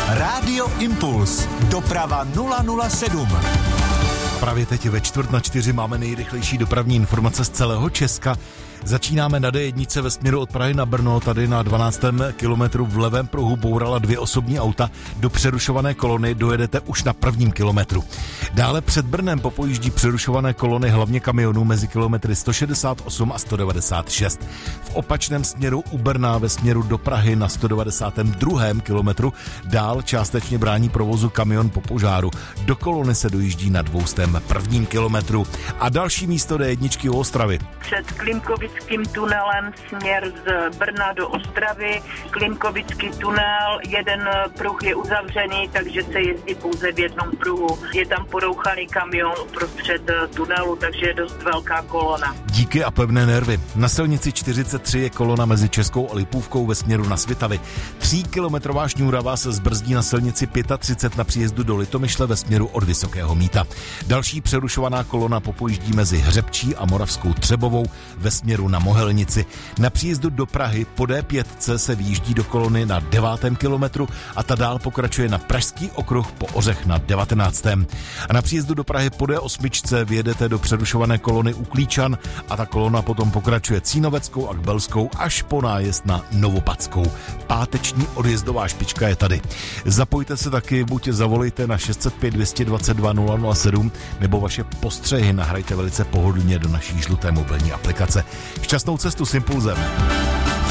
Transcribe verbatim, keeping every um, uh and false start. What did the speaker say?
Rádio Impuls. Doprava nula nula sedm. Právě teď ve čtvrt na čtyři máme nejrychlejší dopravní informace z celého Česka. Začínáme na D jedna ve směru od Prahy na Brno, tady na dvanáctém kilometru v levém pruhu bourala dvě osobní auta. Do přerušované kolony dojedete už na prvním kilometru. Dále před Brnem popojíždí přerušované kolony hlavně kamionů mezi kilometry sto šedesát osm a sto devadesát šest. V opačném směru u Brna ve směru do Prahy na sto devadesátém druhém kilometru dál částečně brání provozu kamion po požáru. Do kolony se dojíždí na dvoustém prvním kilometru. A další místo D jedna u Ostravy. Před Klimkovickým tunelem směr z Brna do Ostravy. Klimkovický tunel, jeden pruh je uzavřený, takže se jezdí pouze v jednom pruhu. Je tam porouchaný kamion uprostřed tunelu, takže je dost velká kolona. Díky a pevné nervy. Na silnici čtyřicet tři je kolona mezi Českou a Lipůvkou ve směru na Svitavy. Tříkilometrová šňůra vás zbrzdí na silnici třicet pět na příjezdu do Litomyšle ve směru od Vysokého Mýta. Další přerušovaná kolona popojíždí mezi Hřebčí a Moravskou Třebovou ve směru na Mohelnici. Na příjezdu do Prahy po D pět se výjíždí do kolony na devátém kilometru a ta dál pokračuje na Pražský okruh po Ořech na devatenáctém. A na příjezdu do Prahy po D osm vyjedete do přerušované kolony u Klíčan a ta kolona potom pokračuje Cínoveckou a Kbelskou až po nájezd na Novopadskou. Páteční odjezdová špička je tady. Zapojte se taky, buď zavolejte na šest set pět, dvě stě dvacet dva, nula nula sedm nebo vaše postřehy nahrajte velice pohodlně do naší žluté mobilní aplikace. Šťastnou cestu s Impulzem.